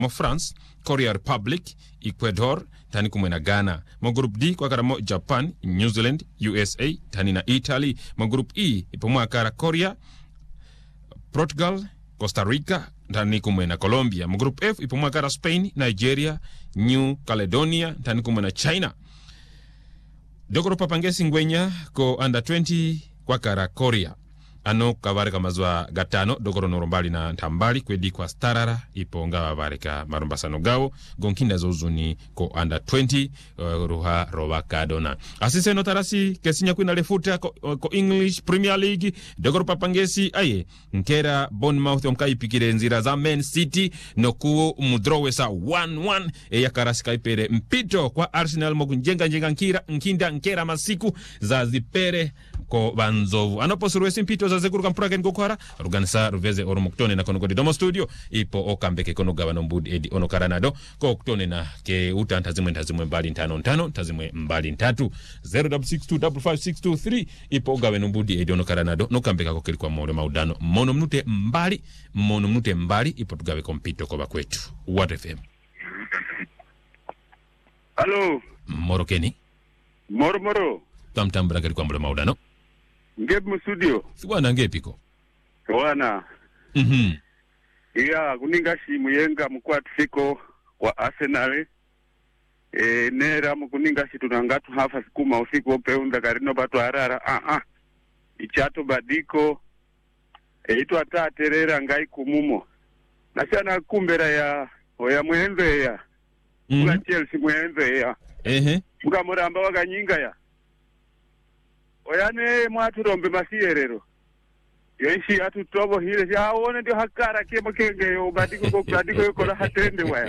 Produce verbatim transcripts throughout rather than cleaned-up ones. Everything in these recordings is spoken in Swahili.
mo France, Korea Republic, Ecuador tani kumwe na Ghana. Mo group D kwa kara mo Japan, New Zealand, U S A tani na Italy. Mo group E ipo mwa kara Korea, Portugal, Costa Rica tani kumwe na Colombia. Mo group F ipo mwa kara Spain, Nigeria, New Caledonia tani kumwe na China. Dogoro papangesi ngwenya ko under twenty kwa kara Korea. Ano kavareka mazwa gatano dogoro norombali na tambali kwedi kwa starara ipo nga vareka marumbasano gawo gonkinda zozuni ko under twenty uh, ruha robakadona asise notarasi kesinya kwina lefuta ko, ko English Premier League dogoro papangesi aye nkera Bournemouth omkai pikire nzira za Man City nokuo mudrowe sa one one e yakarasi kaipere mpito kwa Arsenal mokunjenga njenga nkira nkinda nkera masiku za zipere ko banzovu anoposuruwesi mpito za zekuru kampura ken gokora ruganisa ruveze oromoktone na konogodi domo studio ipo okambeke kono gavana mbudi edi ono karanado ko oktone na ke uta ntazimwe ntazimwe mbali ntano ntano ntazimwe mbali ntatu zero six two five five six two three ipo gavana mbudi edi ono karanado no kambeka kokeli kwa moro maudano mono mnute mbali mono mnute mbali ipo tugawe kompito kwa kwetu What F M. Hello Moro keni Moro moro tamtambra kali kwa moro maudano Ngep mu studio. Sibwana ngepiko. Wana. Mhm. Iya kuninga shi muyenga mkwati siko wa Arsenal. E nera mukuninga shi tunangatu hafa sikuma usiku opeunda karino batu harara. Ah ah. Ichato badiko. E itu ata terera ngai kumumo. Nasiana kumbera ya oya muenzo ya. Mhm. Mga Chelsea muenzo ya. Ehe. Mga muramba waka nyinga ya. Oyane mwatu rombe masierero. Yenshi atu tobo hile si haone ndio hakara kemo kenge yo badiko ko badiko yo kola hatende wa.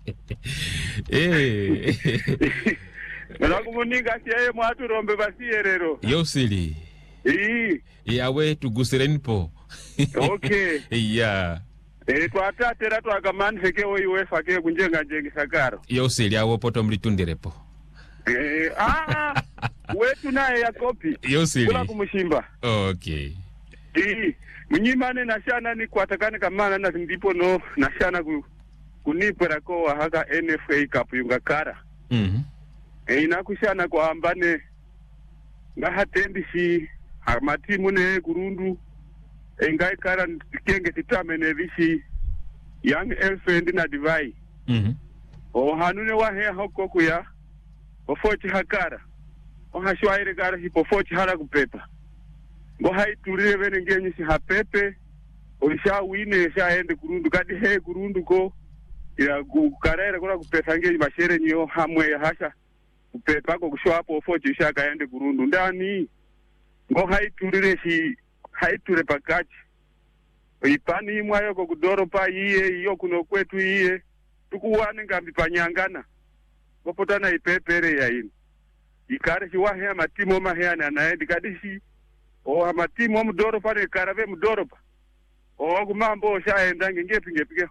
Eh. Nalo kumuninga si yeye mwatu rombe masierero. Yosili. Eh. Yawe tugusirenipo. Okay. Yeah. Eh twata tera twagamani feke o UEFA ke kunjenga njengi sakaro. Yosili awo poto mlitundirepo. Eh ah wetu naye ya kopi. Yosili. Kula kumushimba. Okay. Eh munyimane na shana ni kwatakane kamana na ndipo no na shana ku kunipera ko haka N F A Cup yungakara. Mhm. E inakushana kwa ambane ngahatendi shi amatimu ne kurundu e ngai kara kenge titamene vishi young elephant na divai. Mhm. O hanune wa he hoko kuya ofochi hakara o hashwaire gara hipofochi hara kupepa ngo haiturire bene ngenyi si hapepe olisha wine sha ende kurundu kadi he kurundu ko ya gukarera kora kupesa ngenyi mashere nyo hamwe hasha kupepa ko kushwa hapo ofochi sha kaende kurundu ndani ngo haiturire si haiture pakachi ipani mwayo ko kudoro pa iye iyo kuno kwetu iye tukuwane ngambi panyangana gopotana ipepere ya ini ikare shi wahe amatimu mahe na naendi kadishi o amatimu omudoro pare karave mudoro pa o kumambo shaenda ngepi ngepike.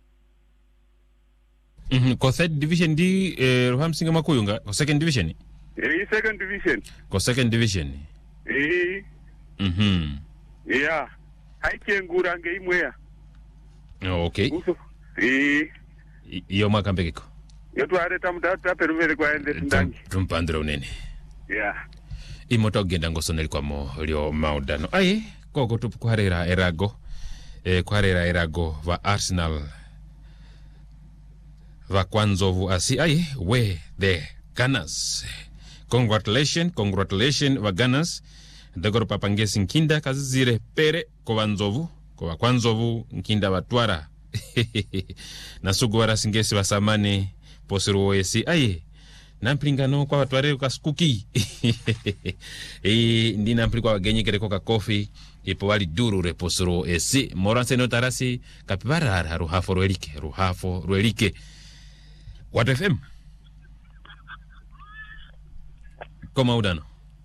Mhm. Ko third division di eh, Rohamsinga Makuyunga ko second division. Eh second division. Ko second division. Eh. Mhm. Yeah. Haike ngura nge imwea. Okay. Uso. Eh. Iyo makambekeko. Yetu areta mutata peruvere kwa ende ndangi. Tumpandira unene. Yeah. Imoto genda ngosoneli kwa mo lio maudano. Aye, koko tupu kuharera erago. Eh, kuharera erago va Arsenal. Va Kwanzovu asi. Aye, we the Gunners. Congratulations, congratulations va Gunners. Dagoro papangesi nkinda kazizire pere kwa Wanzovu. Kwa Kwanzovu nkinda watwara. Nasugu wara singesi wasamane posiru oesi. Aye, nampringano kwa watware kwa skuki. E ndi nampri kwa wagenye kere kwa kofi. Ipo wali duru reposiru oesi. Moranse no tarasi kapibara ruhafo ruelike. Ruhafo ruelike. What F M? Koma udano.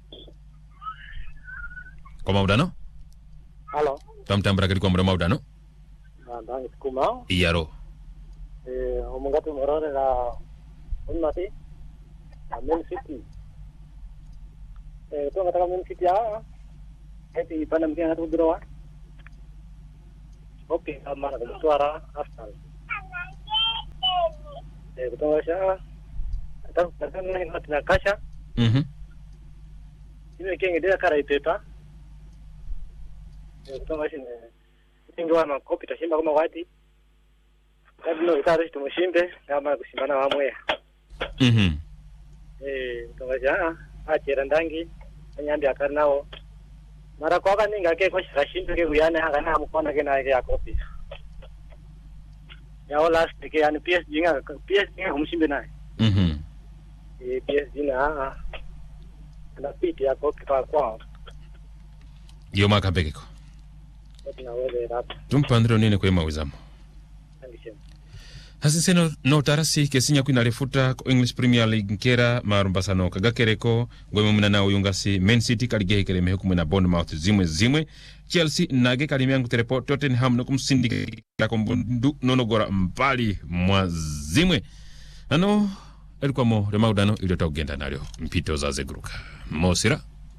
Koma udano? Halo. Tamtambra kiri kwa mrema udano? Nanda iskuma. Iyaro. Eh, omongatu morore na unnati. Man City. Eh, to ngata Man City ah. Eti panam kaya ngatu drowa. Okay, amara suara Arsenal. kutongasha hata hata nini tunakasha mhm ile kenge ndio kara ipepa kutongasha ni ndio ama kopi tashimba kama wati kabla itari tumushimbe kama kushindana wamwe mhm eh kutongasha achera ndangi nyambi akarnao mara kwa kani ngake kwa shashimbe ke kuyane hakana mukona ke na ke kopi ya last ke yani P S G nga P S G nga kumshimbe naye mhm eh P S G na na piti ya kopi kwa kwao yo makabekeko na wewe hapo tumpandro nini kwa mawizamo andisema hasiseno no tarasi kesinya kwina refuta ko English Premier League nkera marumbasano kagakereko ngweme muna na uyungasi Man City kalige kele mehe kumena Bournemouth zimwe zimwe Chelsea nage kalimia nguterepo Tottenham no kumsindika kombundu nono gora mbali mwa zimwe ano elikuwa mo remaudano iliyota ugenda nalyo mpito za zegruka Mosira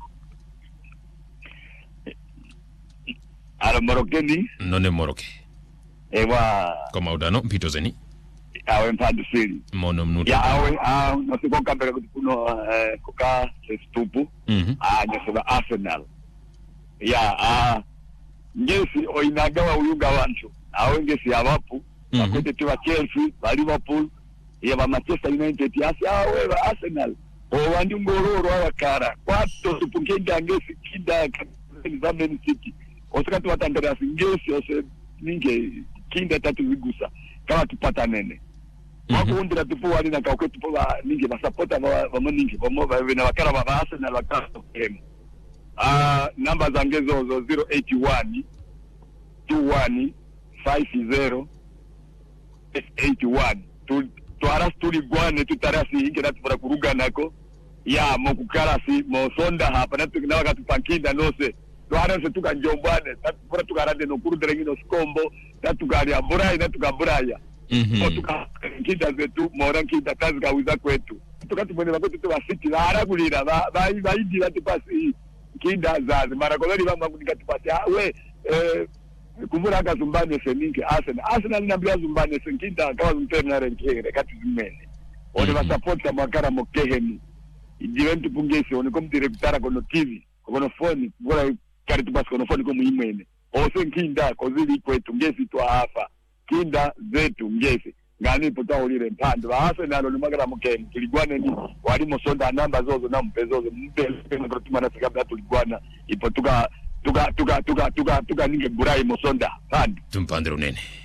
Ala Morokeni none Moroke ewa kwa maudano mpito zeni awe mpadu siri mono mnuto ya awe a nasikoka mbele kuno eh kuka stupu mhm a nyeseba Arsenal ya a ngesi oinagawa uyuga wancho awe ngesi abapu akwete tiwa Chelsea ba Liverpool ya ba Manchester United yasi awe ba Arsenal o wandi ngororo awakara kwato tupungenda ngesi kida za Man City osikati watandara ngesi ose ninge kinda tatu vigusa kama tupata nene wako mm-hmm. Undira tupo wali na kwa tupo ba ninge ba supporter ba ba ninge ba mo ba na wakara ba Arsenal wakara game ah namba za ngezo zo zero eight one two one five zero eight one tu tu aras tuli gwane tutarasi inge na tupora kuruga nako ya mo kukarasi mo sonda hapa na tukina wakati pankinda nose Tuarase tuka njombane, tupora tukarande no kuru derengino skombo, tukari amburai na tukaburaya. Mhm. O tuka kinda zetu, mora kinda kazi kawiza kwetu. Tukatubone bakotu tuwa city la haragulira, ba ba ba idi la tupasi kinda zazi. Mara kolori ba magunika tupasi. We eh kumura ka zumbane seninke Arsenal. Arsenal inambia zumbane senkinda kawa zumtena renkere kati zumene. Oni ba support ya makara mokeheni. Ijiventu pungesi oni komtire kutara kono T V, kono phone, bora kari tupasi kono phone komu imene. Ose nkinda kozili kwetu ngesi tu hafa. Kinda zetu ngesi. Ngani puta ulire mpando. Wa Arsenal ni magara mokeheni. Tuligwane ni walimo sonda namba zozo na mpezozo. Mpele na krotumana sikabla tuligwana. Ipo tuka tuka tuka tuka tuka tuka ninge burai mo sonda. Pando. Tumpandro nene.